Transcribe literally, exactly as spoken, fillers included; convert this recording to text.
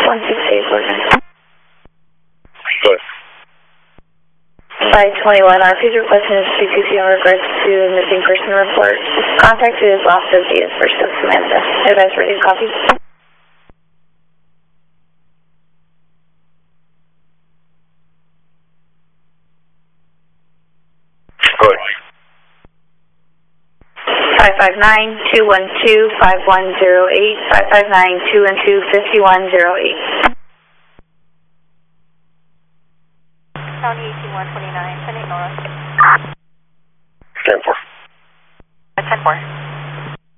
one six eight, Logan. Good. five twenty-one, our please requesting a C C C in regards to a missing person report. Contact is lost of data for Samantha. Advice ready to copy. Good. five five nine, two one two, five one zero eight, five five nine, two one two, five one zero eight. County eighteen one twenty-nine, ten eight Nora. ten four. ten four.